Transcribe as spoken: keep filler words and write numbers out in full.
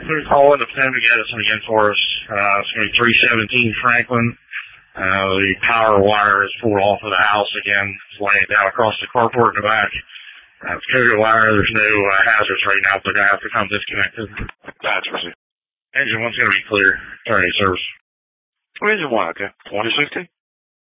We're calling the Potomac Edison again for us. Uh, it's going to be three seventeen Franklin. Uh, the power wire is pulled off of the house again. It's laying down across the carport in the back. Uh, it's coated wire. There's no uh, hazards right now, so they're going to have to come disconnected. Gotcha. Engine one's going to be clear. Turning service. Engine one, okay. twenty sixteen?